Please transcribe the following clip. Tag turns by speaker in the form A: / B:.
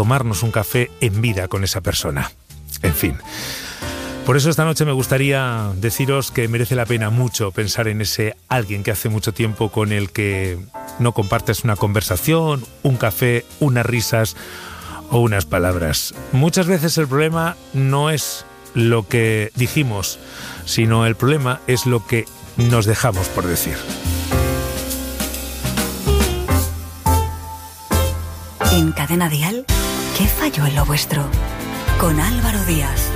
A: tomarnos un café en vida con esa persona. En fin. Por eso esta noche me gustaría deciros que merece la pena mucho pensar en ese alguien que hace mucho tiempo con el que no compartes una conversación, un café, unas risas o unas palabras. Muchas veces el problema no es lo que dijimos, sino el problema es lo que nos dejamos por decir.
B: En Cadena Dial, ¿qué falló en lo vuestro? Con Álvaro Díaz.